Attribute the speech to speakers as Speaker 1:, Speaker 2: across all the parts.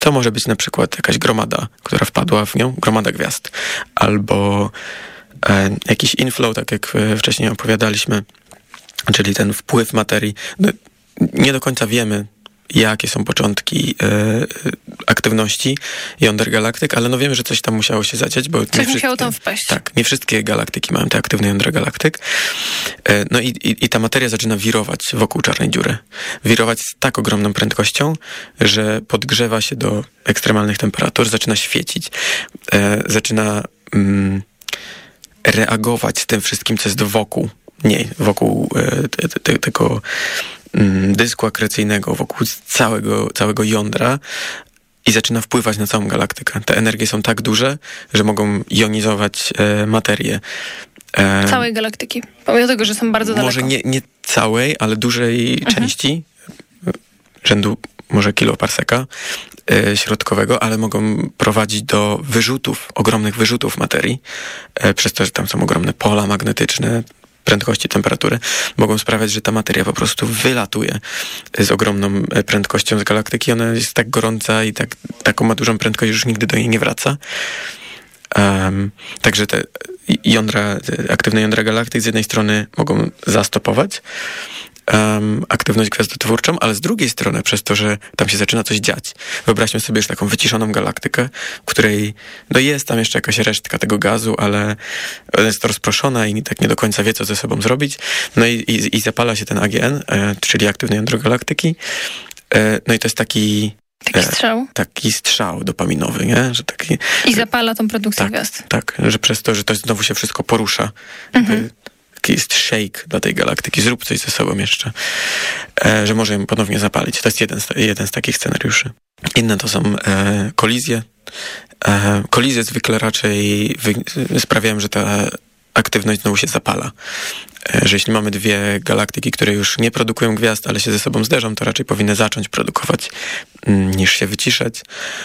Speaker 1: To może być na przykład jakaś gromada, która wpadła w nią, gromada gwiazd, albo jakiś inflow, tak jak wcześniej opowiadaliśmy, czyli ten wpływ materii. No, nie do końca wiemy, jakie są początki aktywności jąder galaktyk, ale no wiemy, że coś tam musiało się zadziać, bo
Speaker 2: coś musiało tam wpaść.
Speaker 1: Tak, nie wszystkie galaktyki mają te aktywne jądra galaktyk. No i ta materia zaczyna wirować wokół czarnej dziury. Wirować z tak ogromną prędkością, że podgrzewa się do ekstremalnych temperatur, zaczyna świecić, zaczyna reagować z tym wszystkim, co jest wokół tego dysku akrecyjnego, wokół całego jądra i zaczyna wpływać na całą galaktykę. Te energie są tak duże, że mogą jonizować materię.
Speaker 2: Całej galaktyki. Pomimo tego, że są bardzo daleko.
Speaker 1: Może nie całej, ale dużej części, rzędu może kiloparseka środkowego, ale mogą prowadzić do ogromnych wyrzutów materii, przez to, że tam są ogromne pola magnetyczne, prędkości, temperatury, mogą sprawiać, że ta materia po prostu wylatuje z ogromną prędkością z galaktyki. Ona jest tak gorąca i taką ma dużą prędkość, że już nigdy do niej nie wraca. Także te aktywne jądra galaktyk z jednej strony mogą zastopować aktywność gwiazdotwórczą, ale z drugiej strony przez to, że tam się zaczyna coś dziać. Wyobraźmy sobie już taką wyciszoną galaktykę, w której jest tam jeszcze jakaś resztka tego gazu, ale ona jest rozproszona i tak nie do końca wie, co ze sobą zrobić. No i zapala się ten AGN, czyli aktywne jądro galaktyki. No i to jest taki
Speaker 2: strzał.
Speaker 1: Taki strzał dopaminowy, nie? Że taki,
Speaker 2: I zapala tą produkcję gwiazd.
Speaker 1: Tak, że przez to, że to znowu się wszystko porusza. Taki jest shake dla tej galaktyki. Zrób coś ze sobą jeszcze. Że może ją ponownie zapalić. To jest jeden z takich scenariuszy. Inne to są kolizje. Kolizje zwykle raczej sprawiają, że ta aktywność znowu się zapala. Że jeśli mamy dwie galaktyki, które już nie produkują gwiazd, ale się ze sobą zderzą, to raczej powinny zacząć produkować niż się wyciszać.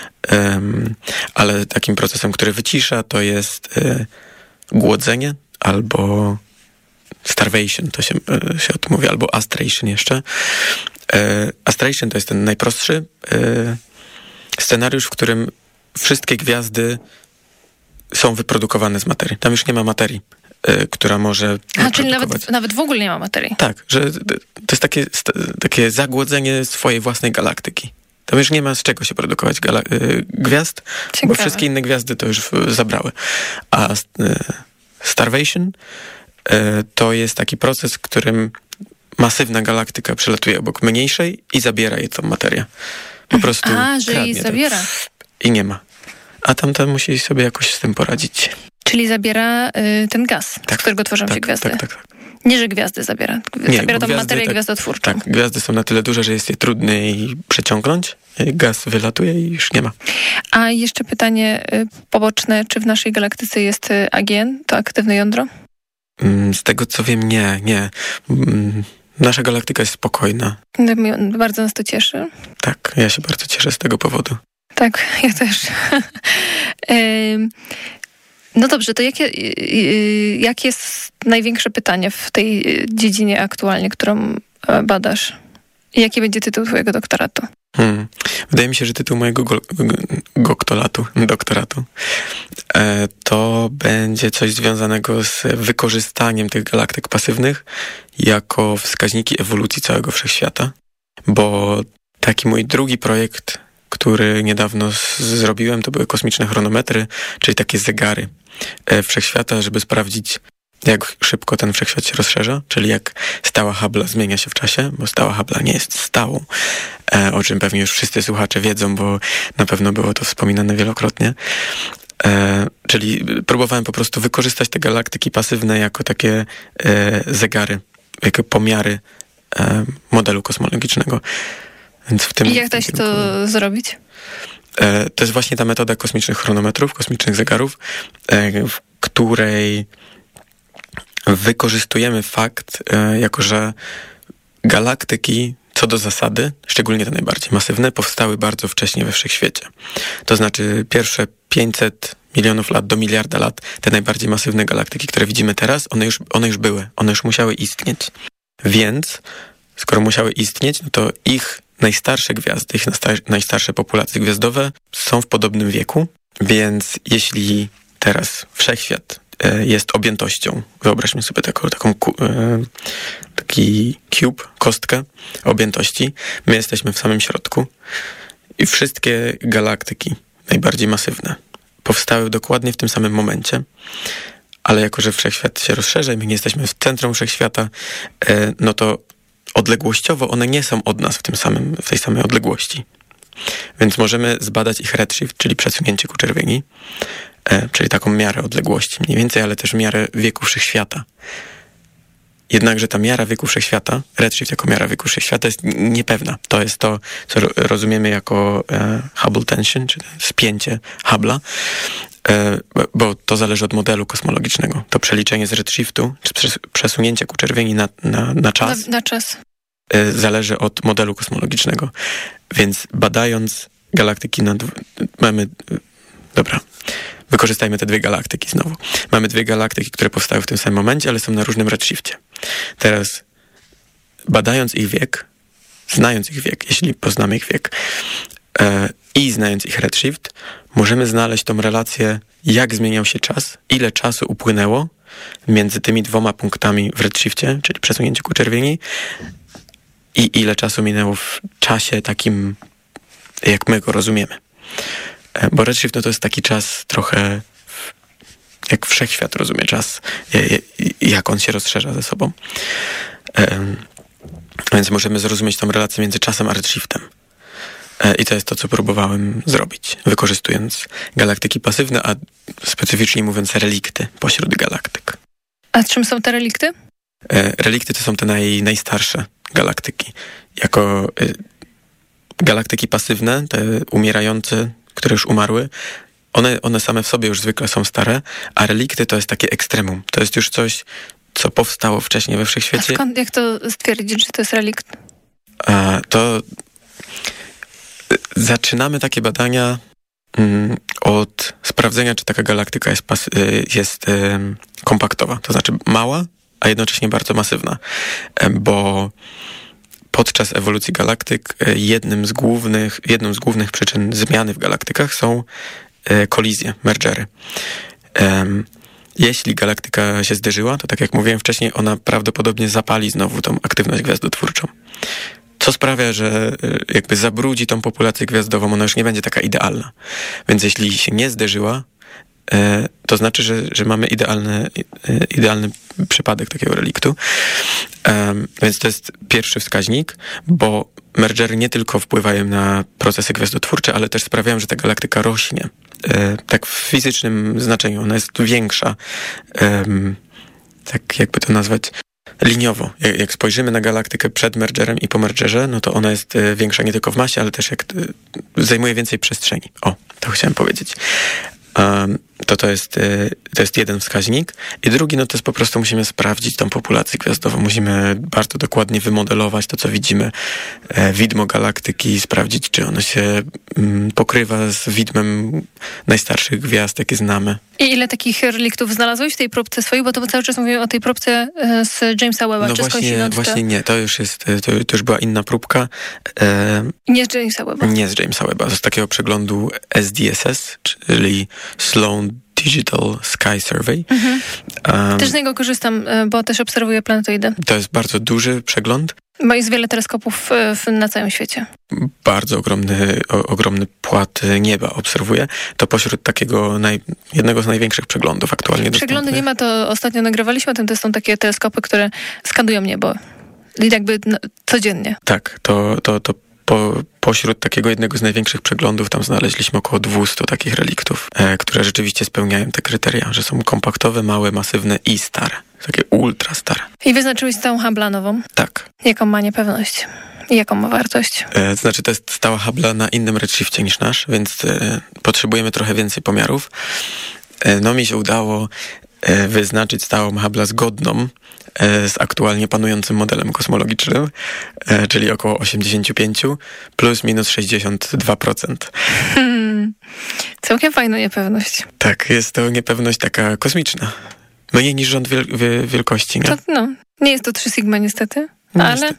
Speaker 1: Ale takim procesem, który wycisza, to jest głodzenie albo starvation, to się o tym mówi, albo astration jeszcze. Astration to jest ten najprostszy scenariusz, w którym wszystkie gwiazdy są wyprodukowane z materii. Tam już nie ma materii, która może
Speaker 2: czyli nawet w ogóle nie ma materii.
Speaker 1: Tak, że to jest takie zagłodzenie swojej własnej galaktyki. Tam już nie ma z czego się produkować gwiazd,
Speaker 2: Ciekawe.
Speaker 1: Bo wszystkie inne gwiazdy to już zabrały. A starvation to jest taki proces, w którym masywna galaktyka przelatuje obok mniejszej i zabiera jej tą materię. Po prostu
Speaker 2: że jej zabiera.
Speaker 1: I nie ma. A tamta musi sobie jakoś z tym poradzić.
Speaker 2: Czyli zabiera ten gaz, z którego tworzą się gwiazdy.
Speaker 1: Tak.
Speaker 2: Nie, że gwiazdy zabiera. Zabiera tą materię gwiazdotwórczą.
Speaker 1: Tak, gwiazdy są na tyle duże, że jest je trudno jej przeciągnąć. Gaz wylatuje i już nie ma.
Speaker 2: A jeszcze pytanie poboczne. Czy w naszej galaktyce jest AGN, to aktywne jądro?
Speaker 1: Z tego co wiem, nie. Nasza galaktyka jest spokojna.
Speaker 2: Bardzo nas to cieszy.
Speaker 1: Tak, ja się bardzo cieszę z tego powodu.
Speaker 2: Tak, ja też. No dobrze, to jakie jest największe pytanie w tej dziedzinie aktualnie, którą badasz? I jaki będzie tytuł twojego doktoratu?
Speaker 1: Wydaje mi się, że tytuł mojego doktoratu to będzie coś związanego z wykorzystaniem tych galaktyk pasywnych jako wskaźniki ewolucji całego wszechświata, bo taki mój drugi projekt, który niedawno zrobiłem, to były kosmiczne chronometry, czyli takie zegary wszechświata, żeby sprawdzić, jak szybko ten wszechświat się rozszerza, czyli jak stała Hubble'a zmienia się w czasie, bo stała Hubble'a nie jest stałą, o czym pewnie już wszyscy słuchacze wiedzą, bo na pewno było to wspominane wielokrotnie. Czyli próbowałem po prostu wykorzystać te galaktyki pasywne jako takie zegary, jako pomiary modelu kosmologicznego. Więc
Speaker 2: I jak da się to zrobić?
Speaker 1: To jest właśnie ta metoda kosmicznych chronometrów, kosmicznych zegarów, w której wykorzystujemy fakt, jako że galaktyki co do zasady, szczególnie te najbardziej masywne, powstały bardzo wcześnie we wszechświecie. To znaczy pierwsze 500 milionów lat do miliarda lat, te najbardziej masywne galaktyki, które widzimy teraz, one już były, one już musiały istnieć. Więc skoro musiały istnieć, no to ich najstarsze gwiazdy, ich najstarsze populacje gwiazdowe są w podobnym wieku, więc jeśli teraz wszechświat jest objętością, wyobraźmy sobie taki cube, kostkę objętości, my jesteśmy w samym środku i wszystkie galaktyki, najbardziej masywne, powstały dokładnie w tym samym momencie, ale jako, że wszechświat się rozszerza i my nie jesteśmy w centrum wszechświata, no to odległościowo one nie są od nas w tej samej odległości. Więc możemy zbadać ich redshift, czyli przesunięcie ku czerwieni, czyli taką miarę odległości mniej więcej, ale też miarę wieku wszechświata. Jednakże ta miara wieku wszechświata, redshift jako miara wieku wszechświata jest niepewna. To jest to, co rozumiemy jako Hubble tension, czy spięcie Hubble'a, bo to zależy od modelu kosmologicznego. To przeliczenie z redshiftu, czy przesunięcie ku czerwieni na czas,
Speaker 2: na czas
Speaker 1: zależy od modelu kosmologicznego. Więc badając galaktyki wykorzystajmy te dwie galaktyki znowu. Mamy dwie galaktyki, które powstały w tym samym momencie, ale są na różnym redshifcie. Teraz badając ich wiek, znając ich wiek, jeśli poznamy ich wiek i znając ich redshift, możemy znaleźć tą relację, jak zmieniał się czas, ile czasu upłynęło między tymi dwoma punktami w redshifcie, czyli przesunięcie ku czerwieni, i ile czasu minęło w czasie takim, jak my go rozumiemy. Bo redshift to jest taki czas trochę, jak wszechświat rozumie czas, jak on się rozszerza ze sobą. Więc możemy zrozumieć tą relację między czasem a redshiftem. I to jest to, co próbowałem zrobić, wykorzystując galaktyki pasywne, a specyficznie mówiąc relikty pośród galaktyk.
Speaker 2: A czym są te relikty?
Speaker 1: Relikty to są te najstarsze galaktyki. Jako galaktyki pasywne, te umierające, które już umarły, one same w sobie już zwykle są stare, a relikty to jest takie ekstremum. To jest już coś, co powstało wcześniej we wszechświecie.
Speaker 2: A skąd, jak to stwierdzić, że to jest relikt?
Speaker 1: To zaczynamy takie badania od sprawdzenia, czy taka galaktyka jest kompaktowa. To znaczy mała, a jednocześnie bardzo masywna. Bo podczas ewolucji galaktyk jedną z głównych przyczyn zmiany w galaktykach są kolizje, mergery. Jeśli galaktyka się zderzyła, to tak jak mówiłem wcześniej, ona prawdopodobnie zapali znowu tą aktywność gwiazdotwórczą. Co sprawia, że jakby zabrudzi tą populację gwiazdową, ona już nie będzie taka idealna. Więc jeśli się nie zderzyła, to znaczy, że mamy idealny przypadek takiego reliktu. Więc to jest pierwszy wskaźnik, bo mergery nie tylko wpływają na procesy gwiazdotwórcze, ale też sprawiają, że ta galaktyka rośnie. Tak w fizycznym znaczeniu. Ona jest większa, tak jakby to nazwać, liniowo. Jak spojrzymy na galaktykę przed mergerem i po mergerze, no to ona jest większa nie tylko w masie, ale też zajmuje więcej przestrzeni. To chciałem powiedzieć. To jest jeden wskaźnik. I drugi, no to jest po prostu musimy sprawdzić tą populację gwiazdową. Musimy bardzo dokładnie wymodelować to, co widzimy. Widmo galaktyki, sprawdzić, czy ono się pokrywa z widmem najstarszych gwiazd, jakie znamy.
Speaker 2: I ile takich reliktów znalazłeś w tej próbce swojej? Bo to cały czas mówimy o tej próbce z Jamesa Webba.
Speaker 1: No właśnie nie. To już była inna próbka.
Speaker 2: Nie z Jamesa Webba.
Speaker 1: Nie z Jamesa Webba. Z takiego przeglądu SDSS, czyli Sloan Digital Sky Survey.
Speaker 2: Też z niego korzystam, bo też obserwuję planetoidy.
Speaker 1: To jest bardzo duży przegląd.
Speaker 2: Bo jest wiele teleskopów na całym świecie.
Speaker 1: Bardzo ogromny płat nieba obserwuję. To pośród takiego jednego z największych przeglądów aktualnie dostępnych.
Speaker 2: Przeglądy nieba to ostatnio nagrywaliśmy, to są takie teleskopy, które skanują niebo. Jakby codziennie.
Speaker 1: Tak, to pośród takiego jednego z największych przeglądów tam znaleźliśmy około 200 takich reliktów, które rzeczywiście spełniają te kryteria, że są kompaktowe, małe, masywne i stare. Takie ultra stare.
Speaker 2: I wyznaczyłeś stałą Hubble'a nową?
Speaker 1: Tak.
Speaker 2: Jaką ma niepewność? I jaką ma wartość?
Speaker 1: Znaczy to jest stała Hubble'a na innym redshifcie niż nasz, więc potrzebujemy trochę więcej pomiarów. No mi się udało wyznaczyć stałą Hubble'a zgodną z aktualnie panującym modelem kosmologicznym, czyli około 85 plus minus 62%.
Speaker 2: Całkiem fajna niepewność.
Speaker 1: Tak, jest to niepewność taka kosmiczna. Mniej niż rząd wielkości, nie?
Speaker 2: Nie jest to 3 sigma niestety,
Speaker 1: ale... Niestety.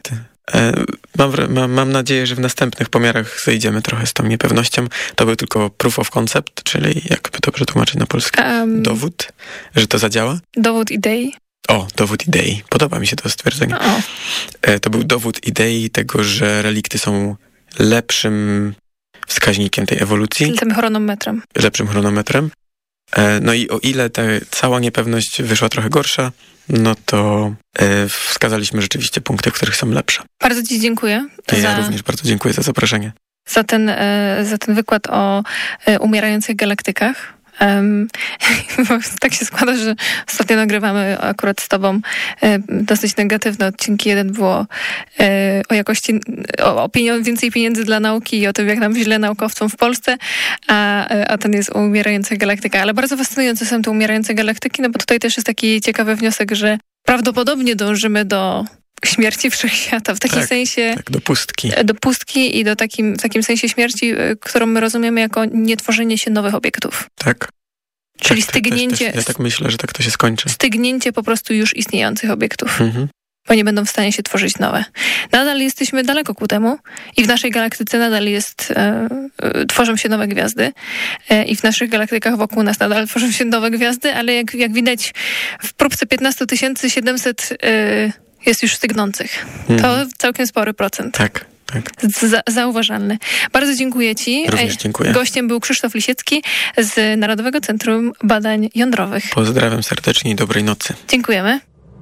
Speaker 1: Mam nadzieję, że w następnych pomiarach zejdziemy trochę z tą niepewnością. To był tylko proof of concept, czyli jakby to przetłumaczyć na polski? Dowód, że to zadziała?
Speaker 2: Dowód idei.
Speaker 1: O, dowód idei. Podoba mi się to stwierdzenie. To był dowód idei tego, że relikty są lepszym wskaźnikiem tej ewolucji.
Speaker 2: Tym chronometrem.
Speaker 1: Lepszym chronometrem. No i o ile ta cała niepewność wyszła trochę gorsza, no to wskazaliśmy rzeczywiście punkty, w których są lepsze.
Speaker 2: Bardzo ci dziękuję.
Speaker 1: Ja również bardzo dziękuję za zaproszenie.
Speaker 2: Za ten wykład o umierających galaktykach. Tak się składa, że ostatnio nagrywamy akurat z tobą dosyć negatywne odcinki. Jeden było o jakości, więcej pieniędzy dla nauki i o tym, jak nam źle naukowcom w Polsce, a ten jest o umierających galaktykach. Ale bardzo fascynujące są te umierające galaktyki, no bo tutaj też jest taki ciekawy wniosek, że prawdopodobnie dążymy do śmierci wszechświata, w takim sensie... Tak, do pustki. Do pustki i w takim sensie śmierci, którą my rozumiemy jako nietworzenie się nowych obiektów. Tak. Czyli stygnięcie... Ja tak myślę, że tak to się skończy. Stygnięcie po prostu już istniejących obiektów. Bo nie będą w stanie się tworzyć nowe. Nadal jesteśmy daleko ku temu i w naszej galaktyce nadal tworzą się nowe gwiazdy i w naszych galaktykach wokół nas nadal tworzą się nowe gwiazdy, ale jak widać w próbce 15 700 jest już stygnących. To całkiem spory procent. Tak. Zauważalny. Bardzo dziękuję ci. Również dziękuję. Gościem był Krzysztof Lisiecki z Narodowego Centrum Badań Jądrowych. Pozdrawiam serdecznie i dobrej nocy. Dziękujemy.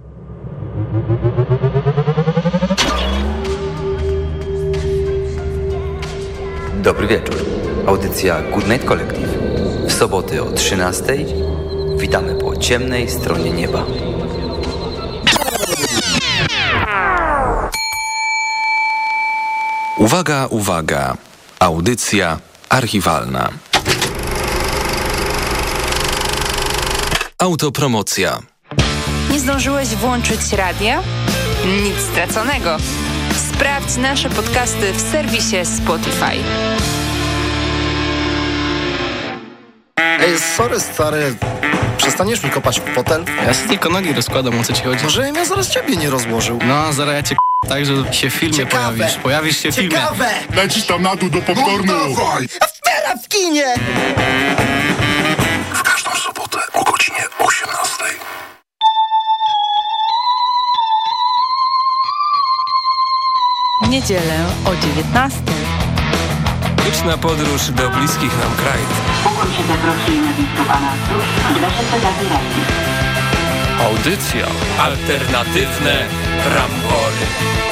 Speaker 3: Dobry wieczór. Audycja Good Night Collective. W soboty o 13:00 witamy po ciemnej stronie nieba.
Speaker 4: Uwaga, uwaga. Audycja archiwalna. Autopromocja.
Speaker 5: Nie zdążyłeś włączyć radia? Nic straconego. Sprawdź nasze podcasty w serwisie Spotify.
Speaker 6: Ej, sorry stary, przestaniesz mi kopać w fotel?
Speaker 7: Ja sobie tylko nogi rozkładam, o co ci chodzi.
Speaker 6: Może ja zaraz ciebie nie rozłożył.
Speaker 7: No, zaraz ja cię tak, że się w filmie pojawisz. Pojawisz się w filmie.
Speaker 6: Ciekawe!
Speaker 8: Lecisz tam na dół do popcornu.
Speaker 6: No dawaj! Afera w kinie!
Speaker 8: W każdą sobotę o godzinie 18:00.
Speaker 5: Niedzielę o 19:00.
Speaker 4: Liczna podróż do bliskich nam krajów.
Speaker 9: Pokój się zaprosuje na blisko pana cóż, dla zawieracji.
Speaker 4: Audycja. Alternatywne rambory.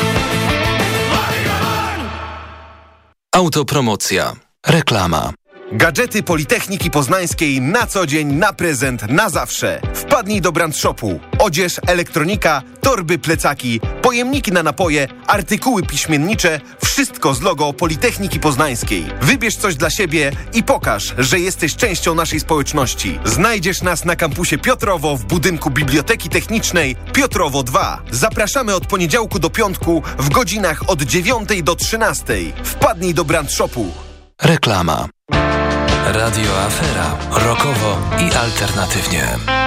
Speaker 4: Autopromocja. Reklama.
Speaker 10: Gadżety Politechniki Poznańskiej na co dzień, na prezent, na zawsze. Wpadnij do Brand Shopu. Odzież, elektronika, torby, plecaki, pojemniki na napoje, artykuły piśmiennicze, wszystko z logo Politechniki Poznańskiej. Wybierz coś dla siebie i pokaż, że jesteś częścią naszej społeczności. Znajdziesz nas na kampusie Piotrowo w budynku Biblioteki Technicznej Piotrowo 2. Zapraszamy od poniedziałku do piątku w godzinach od 9:00 do 13:00. Wpadnij do Brand Shopu.
Speaker 4: Reklama. Radio Afera. Rockowo i alternatywnie.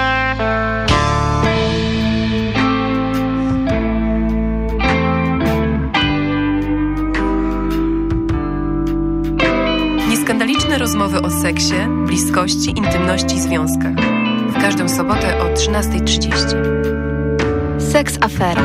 Speaker 5: Nieskandaliczne rozmowy o seksie, bliskości, intymności i związkach. W każdą sobotę o 13:30.
Speaker 11: Seks Afera.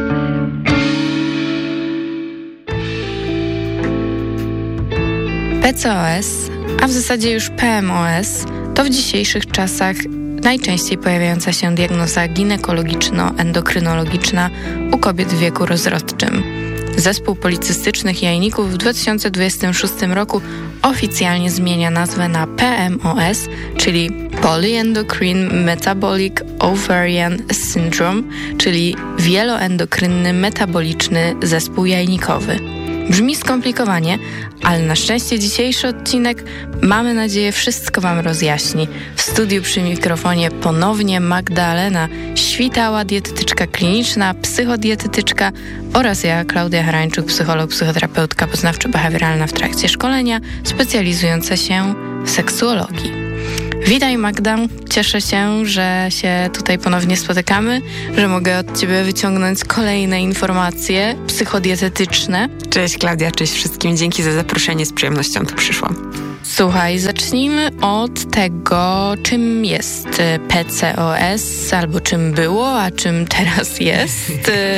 Speaker 11: PCOS, a w zasadzie już PMOS, to w dzisiejszych czasach najczęściej pojawiająca się diagnoza ginekologiczno-endokrynologiczna u kobiet w wieku rozrodczym. Zespół policystycznych jajników w 2026 roku oficjalnie zmienia nazwę na PMOS, czyli Polyendocrine Metabolic Ovarian Syndrome, czyli wieloendokrynny metaboliczny zespół jajnikowy. Brzmi skomplikowanie, ale na szczęście dzisiejszy odcinek, mamy nadzieję, wszystko Wam rozjaśni. W studiu przy mikrofonie ponownie Magdalena Świtała, dietetyczka kliniczna, psychodietetyczka oraz ja, Klaudia Harańczuk, psycholog, psychoterapeutka poznawczo-behawioralna w trakcie szkolenia, specjalizująca się w seksuologii. Witaj Magda, cieszę się, że się tutaj ponownie spotykamy, że mogę od Ciebie wyciągnąć kolejne informacje psychodietetyczne.
Speaker 12: Cześć Klaudia, cześć wszystkim, dzięki za zaproszenie, z przyjemnością tu przyszłam.
Speaker 11: Słuchaj, zacznijmy od tego, czym jest PCOS, albo czym było, a czym teraz jest,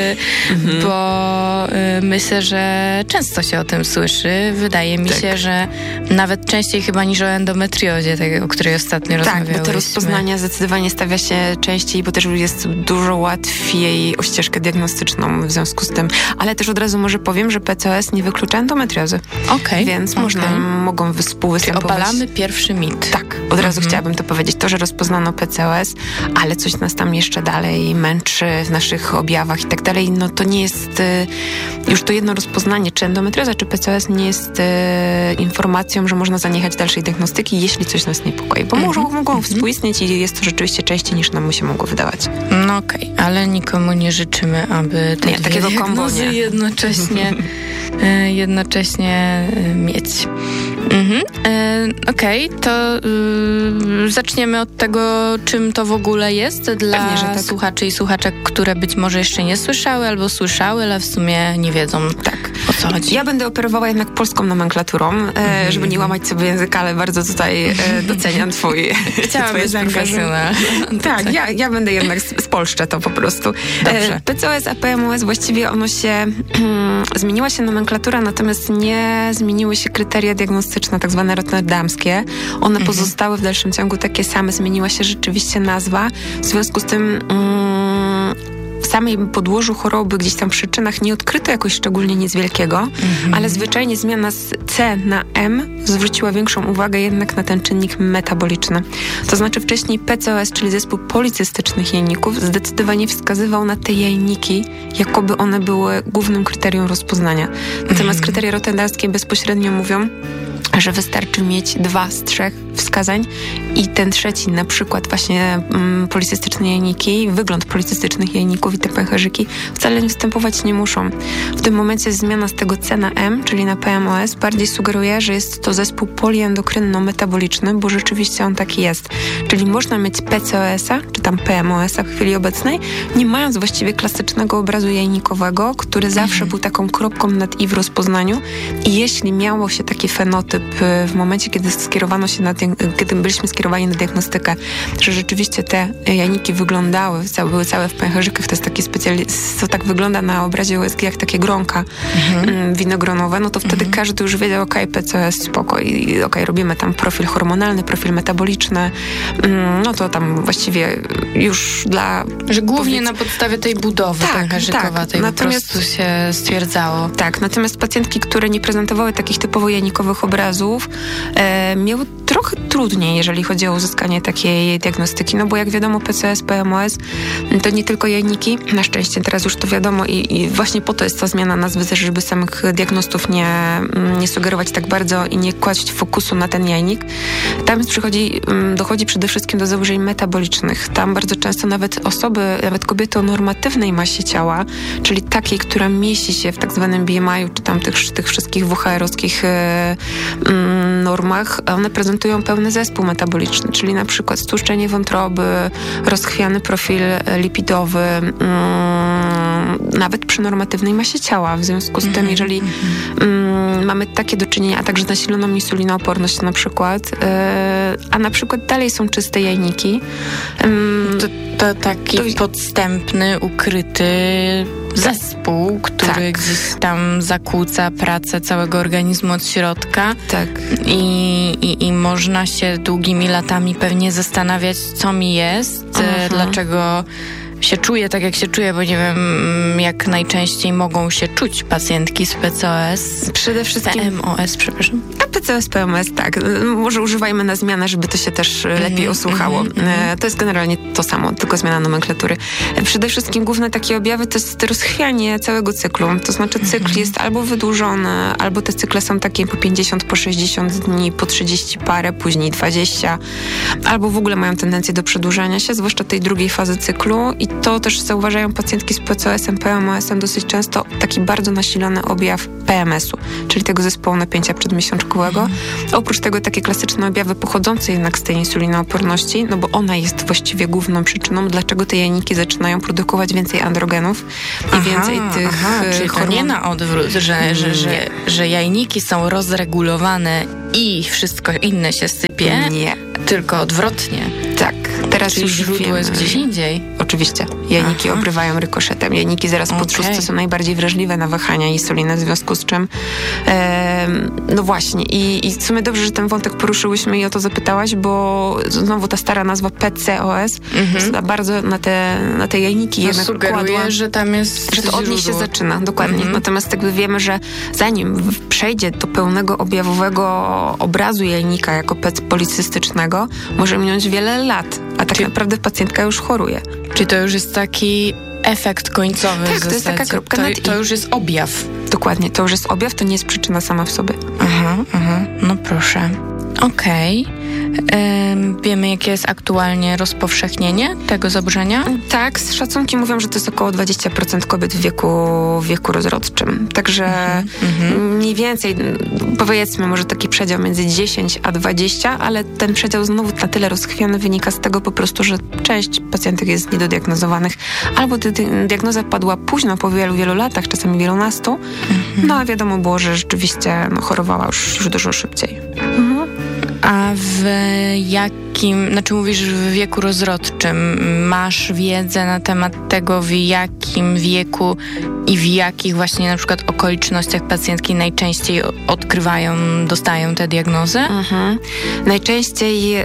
Speaker 11: bo myślę, że często się o tym słyszy. Wydaje mi się, że nawet częściej chyba niż o endometriozie, o której ostatnio rozmawiałyśmy.
Speaker 12: Tak, bo to rozpoznanie zdecydowanie stawia się częściej, bo też jest dużo łatwiej o ścieżkę diagnostyczną w związku z tym. Ale też od razu może powiem, że PCOS nie wyklucza endometriozy. Więc mogą współwystępować.
Speaker 11: Czyli obalamy pierwszy mit.
Speaker 12: Tak, od razu chciałabym to powiedzieć. To, że rozpoznano PCOS, ale coś nas tam jeszcze dalej męczy w naszych objawach i tak dalej, no to nie jest już to jedno rozpoznanie, czy endometrioza, czy PCOS nie jest informacją, że można zaniechać dalszej diagnostyki, jeśli coś nas niepokoi, bo mogą współistnieć i jest to rzeczywiście częściej niż nam się mogło wydawać.
Speaker 11: No okej, ale nikomu nie życzymy, aby te
Speaker 12: takiego
Speaker 11: diagnozy jednocześnie mieć. Okej, to zaczniemy od tego, czym to w ogóle jest dla słuchaczy i słuchaczek, które być może jeszcze nie słyszały albo słyszały, ale w sumie nie wiedzą, o co chodzi.
Speaker 12: Ja będę operowała jednak polską nomenklaturą, żeby nie łamać sobie języka, ale bardzo tutaj doceniam twoje
Speaker 11: zaangażowanie.
Speaker 12: Tak, ja będę jednak spolszczę to po prostu. Dobrze. PCOS, a PMOS właściwie ono się zmieniła się nomenklatura, natomiast nie zmieniły się kryteria diagnostyczne, tak zwane rotterdamskie. One pozostały w dalszym ciągu takie same, zmieniła się rzeczywiście nazwa. W związku z tym w samej podłożu choroby, gdzieś tam w przyczynach nie odkryto jakoś szczególnie nic wielkiego, ale zwyczajnie zmiana z C na M zwróciła większą uwagę jednak na ten czynnik metaboliczny. To znaczy wcześniej PCOS, czyli zespół policystycznych jajników, zdecydowanie wskazywał na te jajniki, jakoby one były głównym kryterium rozpoznania. Natomiast kryteria rotterdamskie bezpośrednio mówią, że wystarczy mieć 2 z 3 wskazań i ten trzeci, na przykład właśnie policystyczne jajniki, wygląd policystycznych jajników i te pęcherzyki wcale nie występować nie muszą. W tym momencie zmiana z tego C na M, czyli na PMOS, bardziej sugeruje, że jest to zespół poliendokrynno-metaboliczny, bo rzeczywiście on taki jest. Czyli można mieć PCOS-a, czy tam PMOS-a w chwili obecnej, nie mając właściwie klasycznego obrazu jajnikowego, który zawsze był taką kropką nad i w rozpoznaniu. I jeśli miało się taki fenotyp w momencie, kiedy skierowano się kiedy byliśmy skierowani na diagnostykę, że rzeczywiście te jajniki wyglądały, były całe w pęcherzykach, to jest taki to tak wygląda na obrazie USG jak takie gronka winogronowe, no to wtedy każdy już wiedział, PCOS, spoko, i robimy tam profil hormonalny, profil metaboliczny, no to tam właściwie już
Speaker 11: Że głównie na podstawie tej budowy pęcherzykowej po prostu się stwierdzało.
Speaker 12: Tak, natomiast pacjentki, które nie prezentowały takich typowo jajnikowych obrazów, miały trochę trudniej, jeżeli chodzi o uzyskanie takiej diagnostyki, no bo jak wiadomo PCOS, PMOS to nie tylko jajniki, na szczęście teraz już to wiadomo i właśnie po to jest ta zmiana nazwy, też żeby samych diagnostów nie sugerować tak bardzo i nie kłaść fokusu na ten jajnik. Tam dochodzi przede wszystkim do zaburzeń metabolicznych. Tam bardzo często nawet kobiety o normatywnej masie ciała, czyli takiej, która mieści się w tak zwanym BMI-u, czy tam tych wszystkich WHO-owskich normach, one prezentują pełny zespół metaboliczny, czyli na przykład stłuszczenie wątroby, rozchwiany profil lipidowy, nawet przy normatywnej masie ciała. W związku z tym, jeżeli mamy takie do czynienia, a także nasiloną insulinooporność na przykład, a na przykład dalej są czyste jajniki.
Speaker 11: To taki podstępny, ukryty zespół, który gdzieś tam zakłóca pracę całego organizmu od środka.
Speaker 12: Tak.
Speaker 11: I można się długimi latami pewnie zastanawiać, co mi jest, dlaczego się czuję tak, jak się czuję, bo nie wiem, jak najczęściej mogą się czuć pacjentki z PCOS.
Speaker 12: Przede wszystkim
Speaker 11: PMOS, przepraszam.
Speaker 12: A PCOS, PMOS, tak. Może używajmy na zmianę, żeby to się też lepiej osłuchało. To jest generalnie to samo, tylko zmiana nomenklatury. Przede wszystkim główne takie objawy to jest rozchwianie całego cyklu. To znaczy cykl jest albo wydłużony, albo te cykle są takie po 50, po 60 dni, po 30 parę, później 20, albo w ogóle mają tendencję do przedłużania się, zwłaszcza tej drugiej fazy cyklu. I to też zauważają pacjentki z PCOS-em, PMOS-em dosyć często taki bardzo nasilony objaw PMS-u, czyli tego zespołu napięcia przedmiesiączkowego, insulinowego. Oprócz tego takie klasyczne objawy pochodzące jednak z tej insulinooporności, no bo ona jest właściwie główną przyczyną, dlaczego te jajniki zaczynają produkować więcej androgenów i więcej tych
Speaker 11: czyli
Speaker 12: hormonów.
Speaker 11: to nie na odwrót, że jajniki są rozregulowane i wszystko inne się sypie,
Speaker 12: nie,
Speaker 11: tylko odwrotnie.
Speaker 12: Tak, teraz
Speaker 11: czyli
Speaker 12: już
Speaker 11: źródło jest gdzieś indziej.
Speaker 12: Oczywiście. Jajniki obrywają rykoszetem. Jajniki zaraz po trzustce są najbardziej wrażliwe na wahania insuliny, w związku z czym no właśnie. I w sumie dobrze, że ten wątek poruszyłyśmy i o to zapytałaś, bo znowu ta stara nazwa PCOS bardzo na te jajniki jednak
Speaker 11: sugeruje,
Speaker 12: kładła,
Speaker 11: że tam jest
Speaker 12: że to od nich się zaczyna. Dokładnie. Natomiast jakby wiemy, że zanim przejdzie do pełnego objawowego obrazu jajnika jako policystycznego, może minąć wiele lat, a tak naprawdę pacjentka już choruje.
Speaker 11: Czyli to już jest taki efekt końcowy.
Speaker 12: Tak, to jest taka kropka nad i.
Speaker 11: To już jest objaw.
Speaker 12: Dokładnie, to już jest objaw, to nie jest przyczyna sama w sobie.
Speaker 11: No proszę. Okej. Wiemy, jakie jest aktualnie rozpowszechnienie tego zaburzenia?
Speaker 12: Tak, szacunki mówią, że to jest około 20% kobiet w wieku rozrodczym. Także mniej więcej, powiedzmy, może taki przedział między 10 a 20, ale ten przedział znowu na tyle rozchwiany wynika z tego po prostu, że część pacjentek jest niedodiagnozowanych, albo diagnoza padła późno, po wielu, wielu latach, czasami wielunastu, no a wiadomo było, że rzeczywiście chorowała już dużo szybciej.
Speaker 11: A w jakim, znaczy mówisz w wieku rozrodczym, masz wiedzę na temat tego, w jakim wieku i w jakich właśnie na przykład okolicznościach pacjentki najczęściej dostają te diagnozy?
Speaker 12: Najczęściej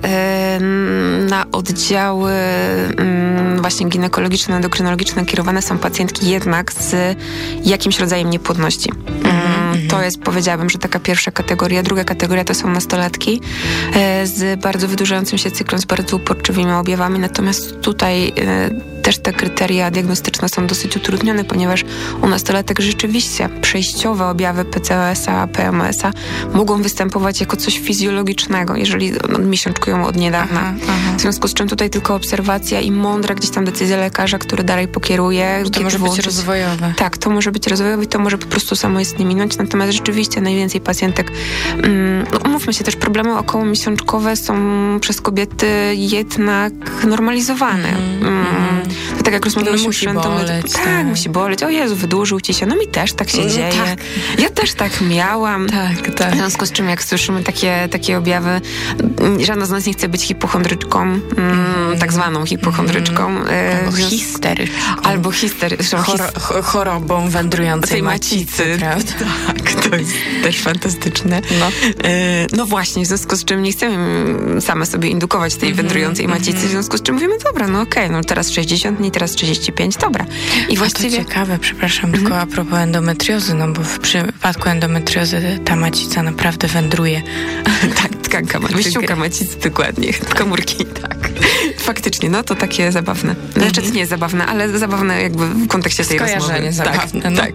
Speaker 12: na oddziały właśnie ginekologiczne, endokrynologiczne kierowane są pacjentki jednak z jakimś rodzajem niepłodności. To jest, powiedziałabym, że taka pierwsza kategoria. Druga kategoria to są nastolatki z bardzo wydłużającym się cyklem, z bardzo uporczywymi objawami. Natomiast tutaj też te kryteria diagnostyczne są dosyć utrudnione, ponieważ u nastolatek rzeczywiście przejściowe objawy PCOS-a, PMS-a mogą występować jako coś fizjologicznego, jeżeli miesiączkują od niedawna. W związku z czym tutaj tylko obserwacja i mądra gdzieś tam decyzja lekarza, który dalej pokieruje.
Speaker 11: To może być rozwojowe.
Speaker 12: Tak, to może być rozwojowe i to może po prostu samoistnie minąć. Natomiast rzeczywiście najwięcej pacjentek, umówmy się też, problemy okołomiesiączkowe są przez kobiety jednak normalizowane. To tak jak rozmawialiśmy
Speaker 11: musi boleć.
Speaker 12: Tak, musi boleć. O Jezu, wydłużył ci się. No mi też tak się dzieje. Tak. Ja też tak miałam.
Speaker 11: Tak.
Speaker 12: W związku z czym jak słyszymy takie objawy, żadna z nas nie chce być hipochondryczką, tak zwaną hipochondryczką. Albo histeryczką.
Speaker 11: Chorobą wędrującej macicy. Prawda?
Speaker 12: Tak, to jest też fantastyczne. No właśnie, w związku z czym nie chcemy same sobie indukować tej wędrującej macicy, w związku z czym mówimy, dobra, no okej, no teraz 60, nie teraz 35, dobra. I właściwie...
Speaker 11: To ciekawe, przepraszam, tylko a propos endometriozy, no bo w przypadku endometriozy ta macica naprawdę wędruje.
Speaker 12: Tak, tkanka macicy. Wyściółka macicy, dokładnie. Komórki, tak. Faktycznie, no to takie zabawne. Znaczy, to nie jest zabawne, ale zabawne jakby w kontekście tej rozmowy.
Speaker 11: Zabawne,
Speaker 12: tak.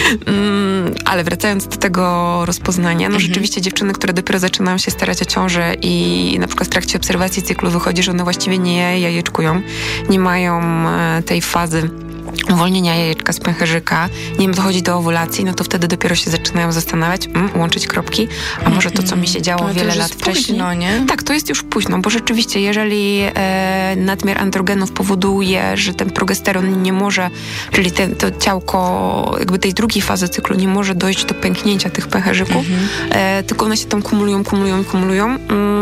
Speaker 12: Ale wracając do tego rozpoznania, no rzeczywiście dziewczyny, które dopiero zaczynają się starać o ciążę i na przykład w trakcie obserwacji cyklu wychodzi, że one właściwie nie jajeczkują, nie mają tej fazy uwolnienia jajeczka z pęcherzyka, nie wiem, dochodzi do owulacji, no to wtedy dopiero się zaczynają zastanawiać, łączyć kropki, a może to, co mi się działo wiele lat wcześniej.
Speaker 11: Późno, nie?
Speaker 12: Tak, to jest już późno, bo rzeczywiście, jeżeli nadmiar androgenów powoduje, że ten progesteron nie może, czyli to ciałko jakby tej drugiej fazy cyklu nie może dojść do pęknięcia tych pęcherzyków, tylko one się tam kumulują,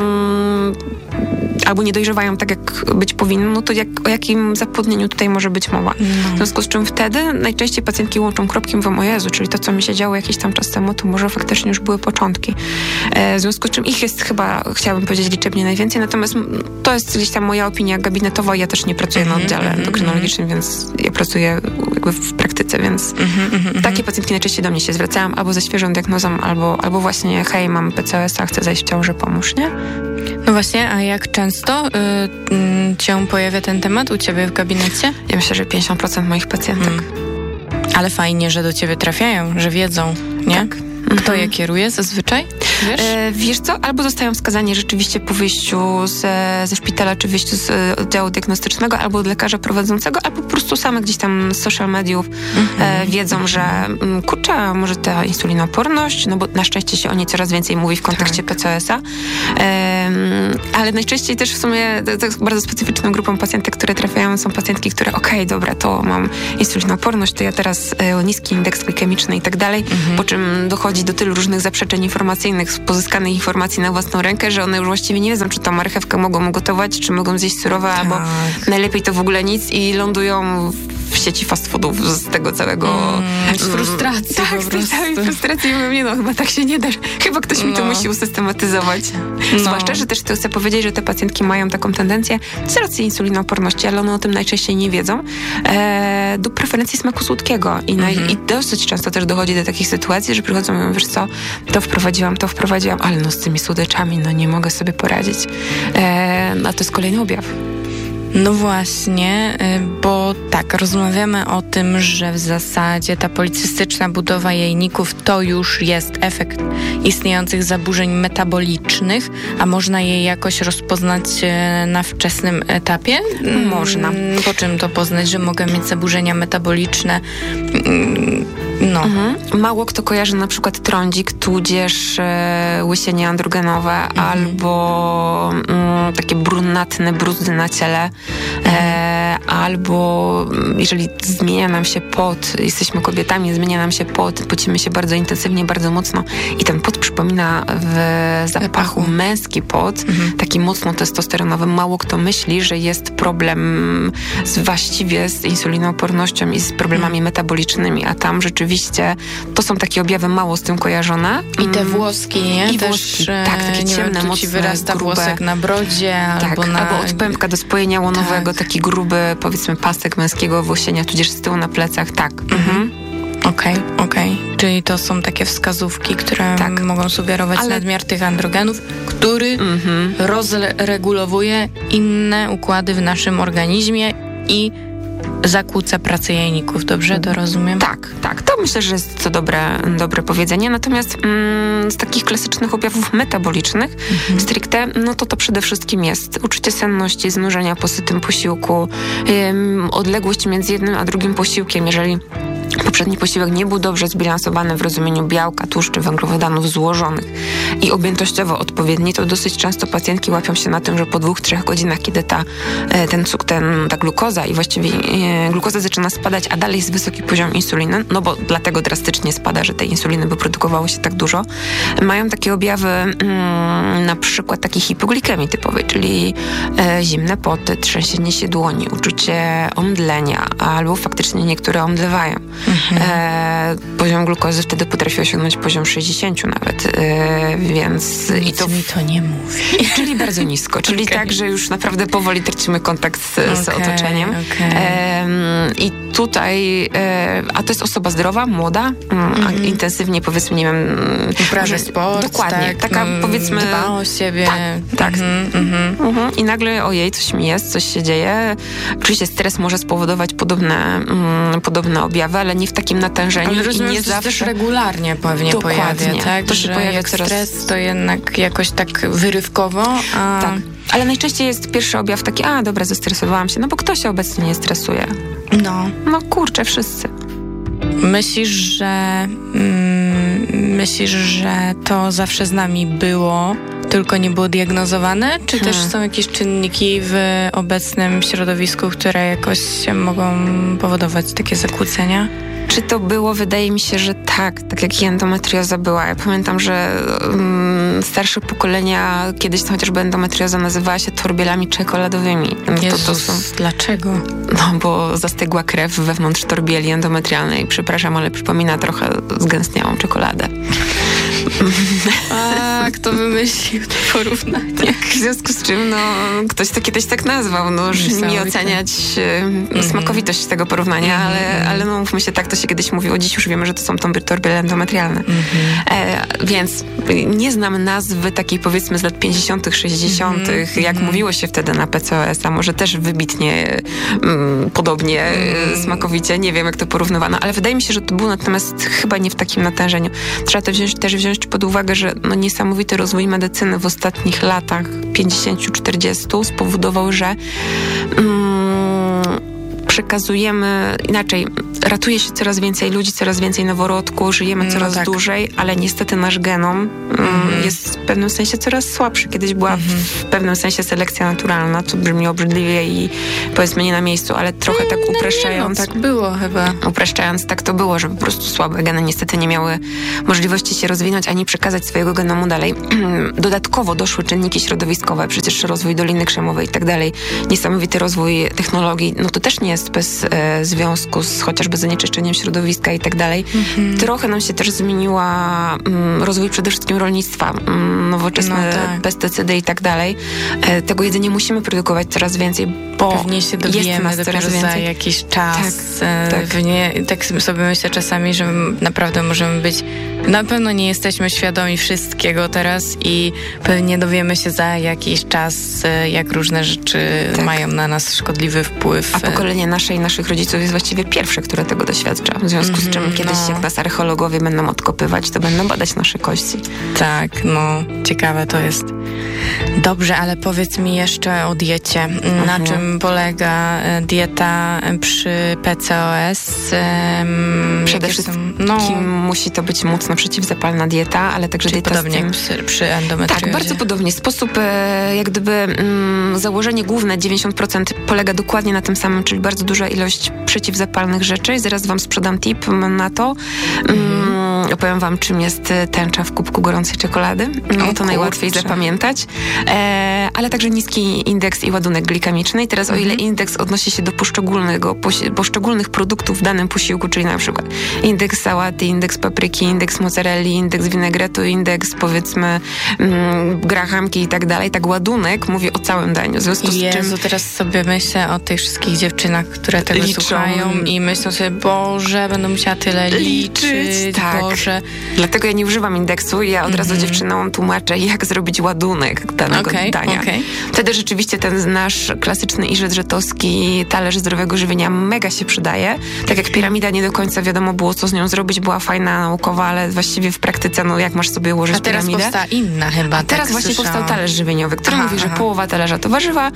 Speaker 12: albo nie dojrzewają tak, jak być powinno, no to o jakim zapłodnieniu tutaj może być mowa. W związku z czym wtedy najczęściej pacjentki łączą kropki i mówią, o Jezu, czyli to, co mi się działo jakiś tam czas temu, to może faktycznie już były początki. W związku z czym ich jest chyba, chciałabym powiedzieć, liczebnie najwięcej, natomiast to jest gdzieś tam moja opinia gabinetowa. Ja też nie pracuję na oddziale endokrynologicznym, więc ja pracuję jakby w praktyce, więc takie pacjentki najczęściej do mnie się zwracają albo ze świeżą diagnozą, albo właśnie hej, mam PCOS-a, chcę zajść w ciążę, pomóż, nie?
Speaker 11: No właśnie, a jak często cię pojawia ten temat u ciebie w gabinecie?
Speaker 12: Ja myślę, że 50% moich pacjentek.
Speaker 11: Ale fajnie, że do ciebie trafiają, że wiedzą, nie?
Speaker 12: Tak.
Speaker 11: Kto je kieruje zazwyczaj? Wiesz?
Speaker 12: Wiesz co? Albo zostają wskazani rzeczywiście po wyjściu ze szpitala, czy wyjściu z oddziału diagnostycznego, albo od lekarza prowadzącego, albo po prostu same gdzieś tam z social mediów wiedzą, że kurczę, może ta insulinooporność, no bo na szczęście się o niej coraz więcej mówi w kontekście PCOS-a, ale najczęściej też w sumie to jest bardzo specyficzną grupą pacjentek, które trafiają, są pacjentki, które dobra, to mam insulinooporność, to ja teraz niski indeks glikemiczny i tak dalej, po czym dochodzi do tylu różnych zaprzeczeń informacyjnych, pozyskanych informacji na własną rękę, że one już właściwie nie wiedzą, czy tą marchewkę mogą gotować, czy mogą zjeść surowe, albo najlepiej to w ogóle nic i lądują w sieci fast foodów z tego całego...
Speaker 11: z frustracji
Speaker 12: tak, z tej całej frustracji. Mówię, chyba tak się nie da. Chyba ktoś mi to musi usystematyzować. Zwłaszcza, że też chcę powiedzieć, że te pacjentki mają taką tendencję z racji insulinooporności, ale one o tym najczęściej nie wiedzą, do preferencji smaku słodkiego. I dosyć często też dochodzi do takich sytuacji, że przychodzą i mówią, wiesz co, to wprowadziłam, ale no z tymi słodyczami, no nie mogę sobie poradzić. A to jest kolejny objaw.
Speaker 11: No właśnie, bo tak, rozmawiamy o tym, że w zasadzie ta policystyczna budowa jajników to już jest efekt istniejących zaburzeń metabolicznych, a można je jakoś rozpoznać na wczesnym etapie?
Speaker 12: Można.
Speaker 11: Po czym to poznać, że mogę mieć zaburzenia metaboliczne?
Speaker 12: Mało kto kojarzy na przykład trądzik, tudzież łysienie androgenowe albo takie brunatne bruzdy na ciele, albo jeżeli zmienia nam się pot, jesteśmy kobietami, zmienia nam się pot, pocimy się bardzo intensywnie, bardzo mocno i ten pot przypomina w zapachu męski pot, taki mocno testosteronowy. Mało kto myśli, że jest problem właściwie z insulinoopornością i z problemami metabolicznymi, a tam rzeczywiście to są takie objawy mało z tym kojarzone.
Speaker 11: I te włoski, nie?
Speaker 12: I włoski, tak, takie ciemne, mocne,
Speaker 11: ci wyrasta
Speaker 12: grube.
Speaker 11: Włosek na brodzie, albo
Speaker 12: albo od pępka do spojenia łonowego, taki gruby, powiedzmy, pasek męskiego włosienia, tudzież z tyłu na plecach, tak.
Speaker 11: Okej. Czyli to są takie wskazówki, które mogą sugerować nadmiar tych androgenów, który rozregulowuje inne układy w naszym organizmie i zakłóca pracę jajników. Dobrze to rozumiem?
Speaker 12: Tak. To myślę, że jest to dobre powiedzenie. Natomiast z takich klasycznych objawów metabolicznych stricte, no to przede wszystkim jest uczucie senności, znużenia po sytym posiłku, odległość między jednym a drugim posiłkiem. Jeżeli poprzedni posiłek nie był dobrze zbilansowany w rozumieniu białka, tłuszczy, węglowodanów złożonych i objętościowo odpowiedni, to dosyć często pacjentki łapią się na tym, że po 2-3 godzinach, kiedy ta glukoza i właściwie glukoza zaczyna spadać, a dalej jest wysoki poziom insuliny, no bo dlatego drastycznie spada, że tej insuliny wyprodukowało się tak dużo, mają takie objawy na przykład takiej hipoglikemii typowej, czyli zimne poty, trzęsienie się dłoni, uczucie omdlenia, albo faktycznie niektóre omdlewają. Poziom glukozy wtedy potrafi osiągnąć poziom 60 nawet, więc...
Speaker 11: Nic mi to nie mówi.
Speaker 12: Czyli bardzo nisko, czyli tak, że już naprawdę powoli tracimy kontakt z otoczeniem. I tutaj, a to jest osoba zdrowa, młoda, intensywnie, powiedzmy, nie wiem...
Speaker 11: Uprawia sport,
Speaker 12: dokładnie, taka powiedzmy...
Speaker 11: Dba o siebie.
Speaker 12: Tak. I nagle, ojej, coś mi jest, coś się dzieje. Oczywiście stres może spowodować podobne objawy, ale nie w takim natężeniu.
Speaker 11: Ale rozumiem,
Speaker 12: i nie
Speaker 11: że
Speaker 12: zawsze
Speaker 11: też regularnie pewnie pojawia, tak?
Speaker 12: To się pojawia
Speaker 11: jak
Speaker 12: coraz...
Speaker 11: stres, to jednak jakoś tak wyrywkowo.
Speaker 12: Tak. Ale najczęściej jest pierwszy objaw taki, dobra, zestresowałam się, no bo kto się obecnie nie stresuje? No kurczę, wszyscy.
Speaker 11: Myślisz, że to zawsze z nami było, tylko nie było diagnozowane? Czy też są jakieś czynniki w obecnym środowisku, które jakoś mogą powodować takie zakłócenia?
Speaker 12: Czy to było? Wydaje mi się, że tak jak i endometrioza była. Ja pamiętam, że starsze pokolenia kiedyś chociażby endometrioza nazywała się torbielami czekoladowymi.
Speaker 11: Jezus, dlaczego?
Speaker 12: No, bo zastygła krew wewnątrz torbieli endometrialnej. Przepraszam, ale przypomina trochę zgęstniałą czekoladę.
Speaker 11: A, kto wymyślił to porównanie?
Speaker 12: W związku z czym, ktoś to kiedyś tak nazwał. Mi oceniać smakowitość tego porównania, ale mówmy się, tak to się kiedyś mówiło. Dziś już wiemy, że to są torbiele endometrialne. Więc nie znam nazwy takiej, powiedzmy, z lat 50., 60., jak mówiło się wtedy na PCOS, a może też wybitnie podobnie, smakowicie. Nie wiem, jak to porównywano, ale wydaje mi się, że to było natomiast chyba nie w takim natężeniu. Trzeba to też wziąć wziąć pod uwagę, że niesamowity rozwój medycyny w ostatnich latach 50-40 spowodował, że przekazujemy inaczej, ratuje się coraz więcej ludzi, coraz więcej noworodków, żyjemy coraz dłużej, ale niestety nasz genom jest w pewnym sensie coraz słabszy. Kiedyś była w pewnym sensie selekcja naturalna, co brzmi obrzydliwie i powiedzmy nie na miejscu, ale trochę tak upraszczając.
Speaker 11: Tak było chyba.
Speaker 12: Upraszczając, tak to było, że po prostu słabe geny niestety nie miały możliwości się rozwinąć, ani przekazać swojego genomu dalej. Dodatkowo doszły czynniki środowiskowe, przecież rozwój Doliny Krzemowej i tak dalej, niesamowity rozwój technologii, to też nie jest bez związku z chociażby zanieczyszczeniem środowiska i tak dalej. Trochę nam się też zmieniła rozwój przede wszystkim rolnictwa, nowoczesne pestycydy i tak dalej. Tego jedzenia musimy produkować coraz więcej, bo
Speaker 11: pewnie się dowiemy dopiero za jakiś czas. Tak sobie myślę czasami, że naprawdę możemy być, na pewno nie jesteśmy świadomi wszystkiego teraz i pewnie dowiemy się za jakiś czas, jak różne rzeczy mają na nas szkodliwy wpływ.
Speaker 12: A pokolenie nasze i naszych rodziców jest właściwie pierwsze, które tego doświadcza. W związku z czym kiedyś jak nas archeologowie będą odkopywać, to będą badać nasze kości.
Speaker 11: Tak, ciekawe to jest. Dobrze, ale powiedz mi jeszcze o diecie. Na czym polega dieta przy PCOS?
Speaker 12: Przede wszystkim musi to być mocno przeciwzapalna dieta, ale także dieta
Speaker 11: podobnie jak przy endometriozie.
Speaker 12: Tak, bardzo podobnie. Sposób, jak gdyby założenie główne 90% polega dokładnie na tym samym, czyli bardzo duża ilość przeciwzapalnych rzeczy. Zaraz wam sprzedam tip na to. Opowiem wam, czym jest tęcza w kubku gorącej czekolady. To najłatwiej zapamiętać. Ale także niski indeks i ładunek glikemiczny. I teraz o ile indeks odnosi się do poszczególnych produktów w danym posiłku, czyli na przykład indeks sałaty, indeks papryki, indeks mozzarelli, indeks winegretu, indeks powiedzmy grahamki i tak dalej, tak ładunek mówi o całym daniu. W związku z czym
Speaker 11: teraz sobie myślę o tych wszystkich dziewczynach, które tego słuchają i myślą sobie, Boże, będą musiała tyle liczyć.
Speaker 12: Tak.
Speaker 11: Boże.
Speaker 12: Dlatego ja nie używam indeksu i ja od razu dziewczynom tłumaczę, jak zrobić ładunek danego dania. Wtedy rzeczywiście ten nasz klasyczny i żydrzetowski talerz zdrowego żywienia mega się przydaje. Tak jak piramida nie do końca wiadomo było, co z nią zrobić, była fajna, naukowa, ale właściwie w praktyce, jak masz sobie ułożyć piramidę.
Speaker 11: A teraz powstała inna chyba.
Speaker 12: A teraz właśnie powstał talerz żywieniowy, który mówi, że połowa talerza to warzywa,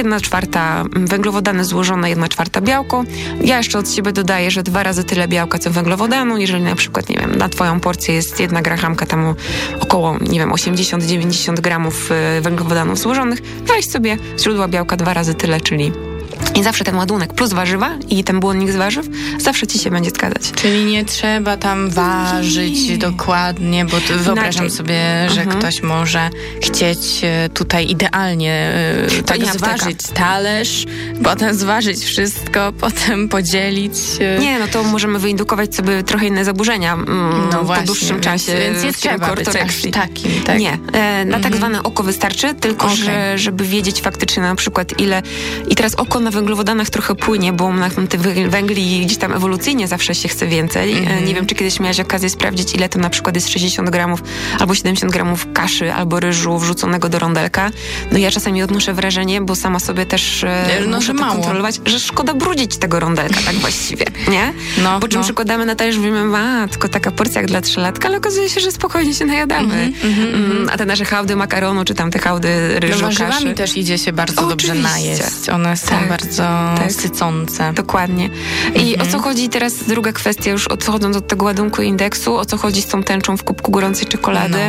Speaker 12: 1/4 węglowodany złożone, 1/4 białko. Ja jeszcze od siebie dodaję, że 2 razy tyle białka, co węglowodanu. Jeżeli na przykład, nie wiem, na twoją porcję jest 1 grahamka, tam około, nie wiem, 80-90 gramów węglowodanów złożonych, weź sobie źródła białka 2 razy tyle, czyli i zawsze ten ładunek plus warzywa i ten błonnik z warzyw zawsze ci się będzie zgadzać.
Speaker 11: Czyli nie trzeba tam ważyć dokładnie, bo wyobrażam sobie, że ktoś może chcieć tutaj idealnie tak zważyć talerz, potem zważyć wszystko, potem podzielić.
Speaker 12: Nie, to możemy wyindukować sobie trochę inne zaburzenia po dłuższym czasie.
Speaker 11: Więc nie trzeba być aż takim. Tak?
Speaker 12: Nie. Na tak zwane oko wystarczy, tylko żeby wiedzieć faktycznie na przykład ile. I teraz oko na węglowodanach trochę płynie, bo na tych węgli gdzieś tam ewolucyjnie zawsze się chce więcej. Nie wiem, czy kiedyś miałaś okazję sprawdzić, ile to na przykład jest 60 gramów albo 70 gramów kaszy albo ryżu wrzuconego do rondelka. Ja czasami odnoszę wrażenie, bo sama sobie też muszę to kontrolować, że szkoda brudzić tego rondelka tak właściwie, nie? Po czym przykładamy na talerz, mówimy, tylko taka porcja jak dla 3-latka, ale okazuje się, że spokojnie się najadamy. A te nasze hałdy makaronu, czy tam te hałdy ryżu,
Speaker 11: warzywami
Speaker 12: kaszy.
Speaker 11: też idzie się bardzo dobrze najeść. One są bardzo sycące.
Speaker 12: Dokładnie. I o co chodzi teraz, druga kwestia, już odchodząc od tego ładunku indeksu, o co chodzi z tą tęczą w kubku gorącej czekolady?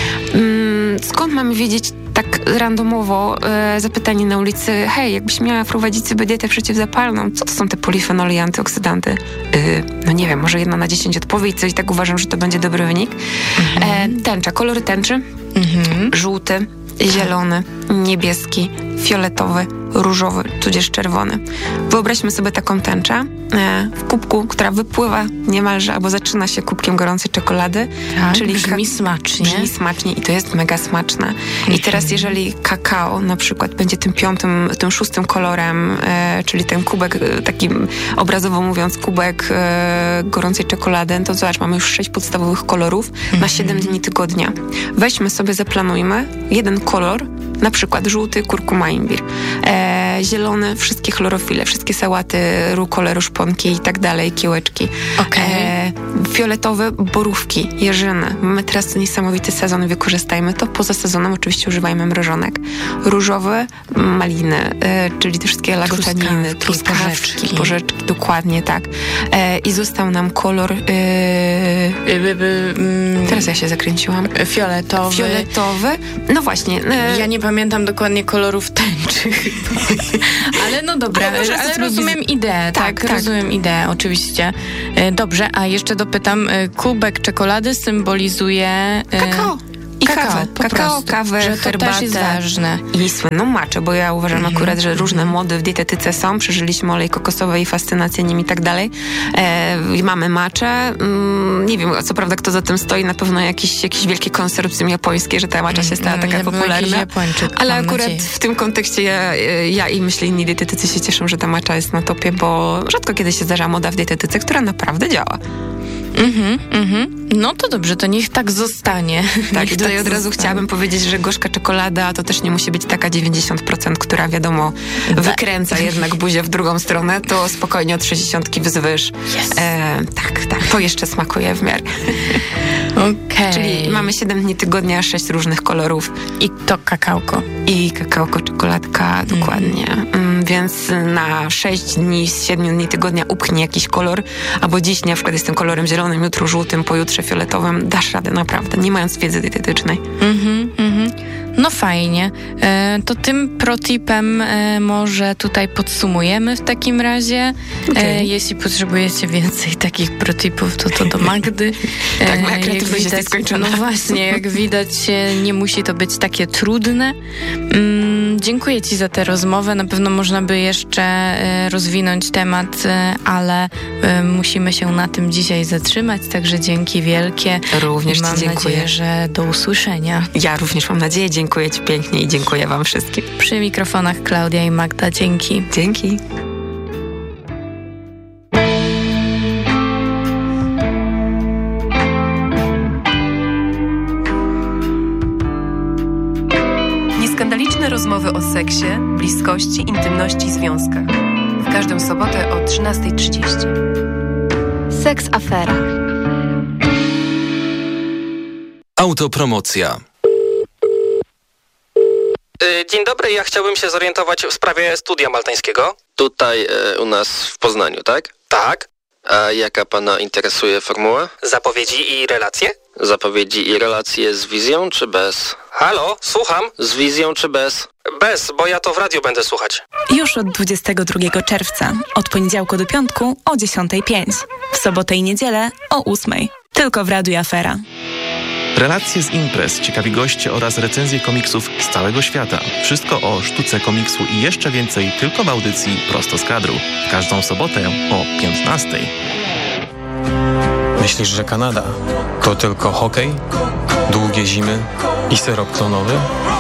Speaker 12: Skąd mamy wiedzieć tak randomowo zapytanie na ulicy, hej, jakbyś miała prowadzić sobie dietę przeciwzapalną, co to są te polifenole i antyoksydanty? Nie wiem, może 1 na 10 odpowie i tak uważam, że to będzie dobry wynik. Tęcza, kolory tęczy, żółty, zielony, niebieski, fioletowy, różowy, tudzież czerwony. Wyobraźmy sobie taką tęczę w kubku, która wypływa niemalże, albo zaczyna się kubkiem gorącej czekolady.
Speaker 11: Czyli brzmi smacznie.
Speaker 12: Brzmi smacznie i to jest mega smaczne. I teraz jeżeli kakao na przykład będzie tym 6. kolorem, czyli ten kubek, taki obrazowo mówiąc, kubek gorącej czekolady, to zobacz, mamy już 6 podstawowych kolorów na 7 dni tygodnia. Weźmy sobie, zaplanujmy jeden kolor, na przykład żółty, kurkuma, imbir. Zielony, wszystkie chlorofile, wszystkie sałaty, rukole, róż szaponki i tak dalej, kiełeczki. Fioletowe borówki, jeżyny. Mamy teraz niesamowity sezon, wykorzystajmy to. Poza sezonem oczywiście używajmy mrożonek. Różowe, maliny, czyli te wszystkie lagotaniny, truskawki, porzeczki, dokładnie tak. I został nam kolor... Teraz ja się zakręciłam. Fioletowy. No właśnie.
Speaker 11: Ja nie pamiętam dokładnie kolorów tęczy. Ale no dobra, ale rozumiem ideę. Tak, rozumiem ideę, oczywiście. Dobrze, a jeszcze dopytam, kubek czekolady symbolizuje...
Speaker 12: kakao. I kawę,
Speaker 11: że to
Speaker 12: herbatę.
Speaker 11: Też jest ważne.
Speaker 12: I słynną maczę, bo ja uważam akurat, że różne mody w dietetyce są. Przeżyliśmy olej kokosowy i fascynację nim i tak dalej. Mamy maczę. Nie wiem, co prawda, kto za tym stoi. Na pewno jakieś wielkie konsorcjum japońskie, że ta macza się stała taka popularna. Ale akurat w tym kontekście ja i myślę inni dietetycy się cieszą, że ta macza jest na topie, bo rzadko kiedy się zdarza moda w dietetyce, która naprawdę działa.
Speaker 11: No to dobrze, to niech tak zostanie.
Speaker 12: Tak, i tutaj od razu chciałabym powiedzieć, że gorzka czekolada to też nie musi być taka 90%, która wiadomo wykręca jednak buzię w drugą stronę, to spokojnie od 60 wzwyż. Tak, to jeszcze smakuje w miarę. Czyli mamy 7 dni tygodnia, 6 różnych kolorów.
Speaker 11: I to kakałko.
Speaker 12: I kakałko, czekoladka, dokładnie. Więc na 6 dni z 7 dni tygodnia upchnij jakiś kolor, albo dziś na przykład jestem kolorem zielonym, jutro żółtym, pojutrze fioletowym. Dasz radę, naprawdę, nie mając wiedzy dietetycznej.
Speaker 11: No fajnie. To tym protipem może tutaj podsumujemy w takim razie. Jeśli potrzebujecie więcej takich protipów, to do Magdy.
Speaker 12: Tak, moja kreatywność jest nieskończona.
Speaker 11: No właśnie, jak widać, nie musi to być takie trudne. Dziękuję Ci za tę rozmowę. Na pewno można by jeszcze rozwinąć temat, ale musimy się na tym dzisiaj zatrzymać, także dzięki wielkie.
Speaker 12: Również Ci dziękuję.
Speaker 11: Mam nadzieję, że do usłyszenia.
Speaker 12: Ja również mam nadzieję. Dziękuję Ci pięknie i dziękuję Wam wszystkim.
Speaker 11: Przy mikrofonach Klaudia i Magda. Dzięki.
Speaker 12: Dzięki.
Speaker 13: Nieskandaliczne rozmowy o seksie, bliskości, intymności i związkach. W każdą sobotę o 13:30.
Speaker 14: Seks Afera.
Speaker 15: Autopromocja.
Speaker 16: Dzień dobry, ja chciałbym się zorientować w sprawie studia maltańskiego.
Speaker 17: Tutaj u nas w Poznaniu, tak?
Speaker 16: Tak.
Speaker 17: A jaka pana interesuje formuła?
Speaker 16: Zapowiedzi i relacje?
Speaker 17: Zapowiedzi i relacje z wizją czy bez?
Speaker 16: Halo, słucham.
Speaker 17: Z wizją czy bez?
Speaker 16: Bez, bo ja to w radiu będę słuchać.
Speaker 18: Już od 22 czerwca, od poniedziałku do piątku o 10:05. W sobotę i niedzielę o 8:00. Tylko w Radiu Afera.
Speaker 19: Relacje z imprez, ciekawi goście oraz recenzje komiksów z całego świata. Wszystko o sztuce komiksu i jeszcze więcej tylko w audycji Prosto z kadru. Każdą sobotę o 15:00.
Speaker 4: Myślisz, że Kanada to tylko hokej, długie zimy i syrop klonowy?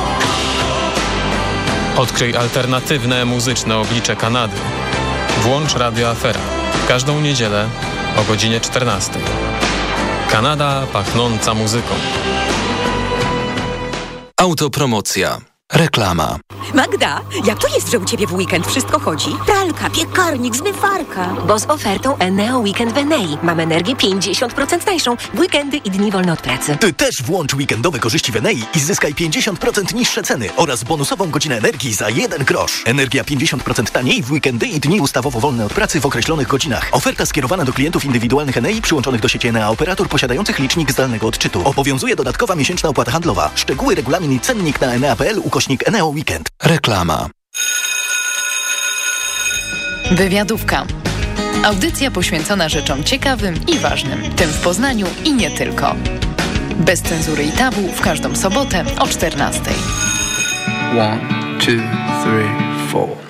Speaker 4: Odkryj alternatywne muzyczne oblicze Kanady. Włącz Radio Afera. Każdą niedzielę o godzinie 14:00. Kanada pachnąca muzyką.
Speaker 15: Autopromocja. Reklama.
Speaker 20: Magda, jak to jest, że u Ciebie w weekend wszystko chodzi? Pralka, piekarnik, zmywarka. Bo z ofertą Eneo Weekend w Enei mam energię 50% tańszą w weekendy i dni wolne od pracy.
Speaker 21: Ty też włącz weekendowe korzyści w Enei i zyskaj 50% niższe ceny oraz bonusową godzinę energii za 1 grosz. Energia 50% taniej w weekendy i dni ustawowo wolne od pracy w określonych godzinach. Oferta skierowana do klientów indywidualnych Enei przyłączonych do sieci Enea operator posiadających licznik zdalnego odczytu. Obowiązuje dodatkowa miesięczna opłata handlowa. Szczegóły, regulamin i cennik na enea.pl/Eneo Weekend.
Speaker 15: Reklama.
Speaker 22: Wywiadówka. Audycja poświęcona rzeczom ciekawym i ważnym, tym w Poznaniu i nie tylko. Bez cenzury i tabu w każdą sobotę o 14:00.
Speaker 23: 1, 2, 3, 4